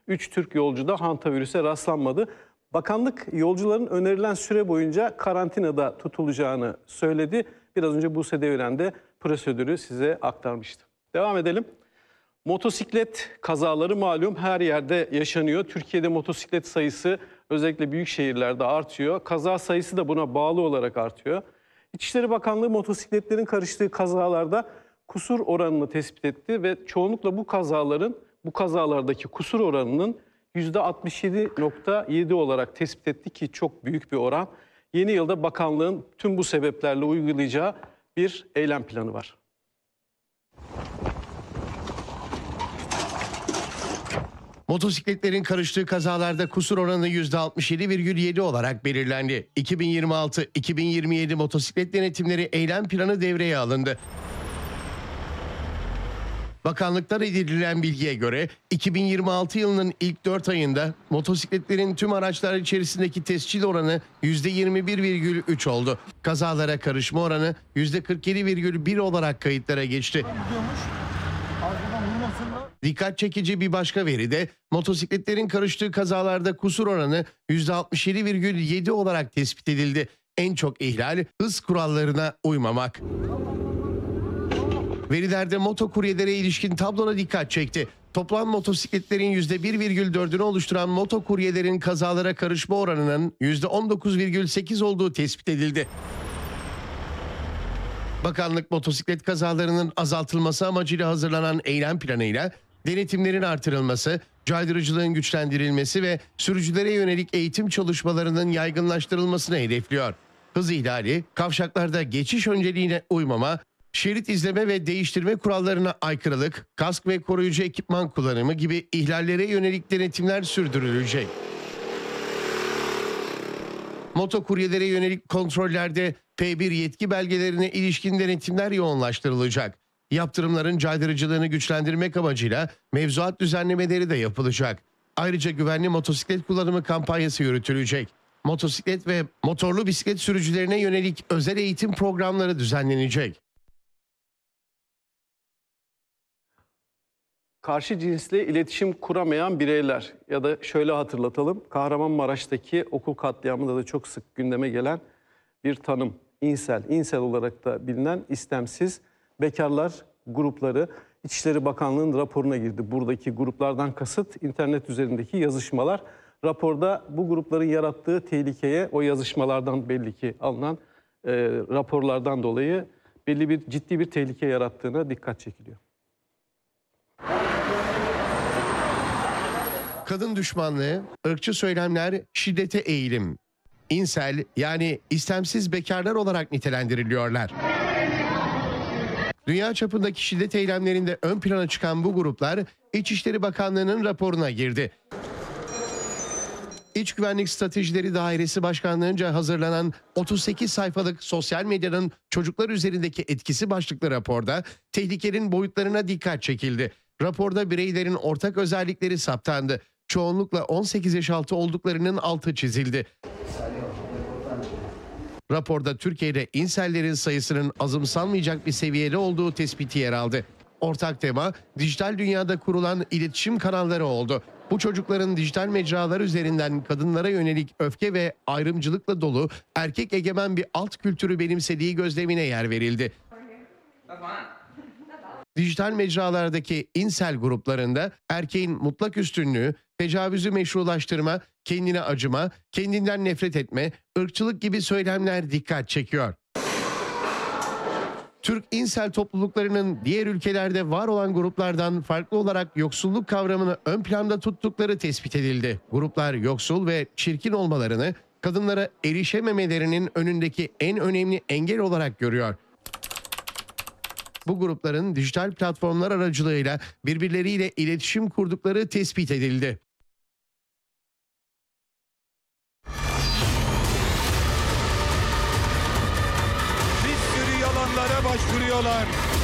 3 Türk yolcuda hantavirüse rastlanmadı. Bakanlık yolcuların önerilen süre boyunca karantinada tutulacağını söyledi. Biraz önce Buse Deviren de prosedürü size aktarmıştı. Devam edelim. Motosiklet kazaları malum her yerde yaşanıyor. Türkiye'de motosiklet sayısı özellikle büyük şehirlerde artıyor. Kaza sayısı da buna bağlı olarak artıyor. İçişleri Bakanlığı motosikletlerin karıştığı kazalarda kusur oranını tespit etti ve çoğunlukla bu kazalardaki kusur oranının %67,7 olarak tespit etti ki çok büyük bir oran. Yeni yılda bakanlığın tüm bu sebeplerle uygulayacağı bir eylem planı var. Motosikletlerin karıştığı kazalarda kusur oranı %67,7 olarak belirlendi. 2026-2027 motosiklet denetimleri eylem planı devreye alındı. Bakanlıktan edinilen bilgiye göre 2026 yılının ilk 4 ayında motosikletlerin tüm araçlar içerisindeki tescil oranı %21,3 oldu. Kazalara karışma oranı %47,1 olarak kayıtlara geçti. Dikkat çekici bir başka veri de motosikletlerin karıştığı kazalarda kusur oranı %67,7 olarak tespit edildi. En çok ihlal hız kurallarına uymamak. Verilerde motokuryelere ilişkin tabloda dikkat çekti. Toplam motosikletlerin %1,4'ünü oluşturan motokuryelerin kazalara karışma oranının %19,8 olduğu tespit edildi. Bakanlık motosiklet kazalarının azaltılması amacıyla hazırlanan eylem planıyla denetimlerin artırılması, caydırıcılığın güçlendirilmesi ve sürücülere yönelik eğitim çalışmalarının yaygınlaştırılmasını hedefliyor. Hız ihlali, kavşaklarda geçiş önceliğine uymama, şerit izleme ve değiştirme kurallarına aykırılık, kask ve koruyucu ekipman kullanımı gibi ihlallere yönelik denetimler sürdürülecek. Motokuryelere yönelik kontrollerde P1 yetki belgelerine ilişkin denetimler yoğunlaştırılacak. Yaptırımların caydırıcılığını güçlendirmek amacıyla mevzuat düzenlemeleri de yapılacak. Ayrıca güvenli motosiklet kullanımı kampanyası yürütülecek. Motosiklet ve motorlu bisiklet sürücülerine yönelik özel eğitim programları düzenlenecek. Karşı cinsle iletişim kuramayan bireyler ya da şöyle hatırlatalım. Kahramanmaraş'taki okul katliamında da çok sık gündeme gelen bir tanım. İnsel olarak da bilinen istemsiz bekarlar grupları İçişleri Bakanlığı'nın raporuna girdi. Buradaki gruplardan kasıt internet üzerindeki yazışmalar. Raporda bu grupların yarattığı tehlikeye o yazışmalardan belli ki alınan raporlardan dolayı ciddi bir tehlike yarattığına dikkat çekiliyor. Kadın düşmanlığı, ırkçı söylemler, şiddete eğilim. İnsel yani istemsiz bekarlar olarak nitelendiriliyorlar. Dünya çapındaki şiddet eylemlerinde ön plana çıkan bu gruplar İçişleri Bakanlığı'nın raporuna girdi. İç Güvenlik Stratejileri Dairesi Başkanlığı'nca hazırlanan 38 sayfalık sosyal medyanın çocuklar üzerindeki etkisi başlıklı raporda tehlikenin boyutlarına dikkat çekildi. Raporda bireylerin ortak özellikleri saptandı. Çoğunlukla 18 yaş altı olduklarının altı çizildi. Raporda Türkiye'de insellerin sayısının azımsanmayacak bir seviyede olduğu tespiti yer aldı. Ortak tema dijital dünyada kurulan iletişim kanalları oldu. Bu çocukların dijital mecralar üzerinden kadınlara yönelik öfke ve ayrımcılıkla dolu erkek egemen bir alt kültürü benimsediği gözlemine yer verildi. Dijital mecralardaki insel gruplarında erkeğin mutlak üstünlüğü, tecavüzü meşrulaştırma, kendine acıma, kendinden nefret etme, ırkçılık gibi söylemler dikkat çekiyor. Türk insel topluluklarının diğer ülkelerde var olan gruplardan farklı olarak yoksulluk kavramını ön planda tuttukları tespit edildi. Gruplar yoksul ve çirkin olmalarını, kadınlara erişememelerinin önündeki en önemli engel olarak görüyor. Bu grupların dijital platformlar aracılığıyla birbirleriyle iletişim kurdukları tespit edildi. Bir sürü yalanlara başvuruyorlar.